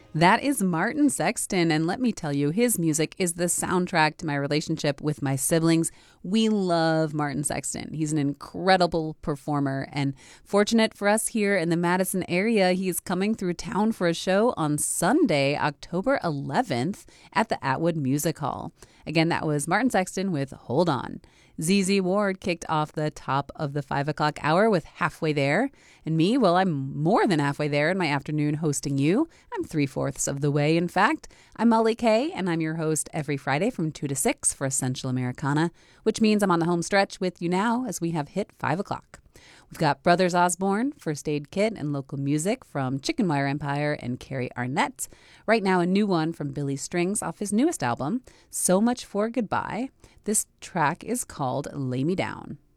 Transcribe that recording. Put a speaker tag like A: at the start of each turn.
A: That is Martin Sexton, and let me tell you, his music is the soundtrack to my relationship with my siblings. We love Martin Sexton. He's an incredible performer, and fortunate for us here in the Madison area, he's coming through town for a show on Sunday, October 11th at the Atwood Music Hall. Again, that was Martin Sexton with Hold On. ZZ Ward kicked off the top of the 5 o'clock hour with Halfway There. And me, well, I'm more than halfway there in my afternoon hosting you. I'm 3/4 of the way, in fact. I'm Molly Kay, and I'm your host every Friday from 2 to 6 for Essential Americana, which means I'm on the home stretch with you now as we have hit 5 o'clock. We've got Brothers Osborne, First Aid Kit, and local music from Chicken Wire Empire and Carrie Arnett. Right now, a new one from Billy Strings off his newest album, So Much for Goodbye. This track is called Lay Me Down.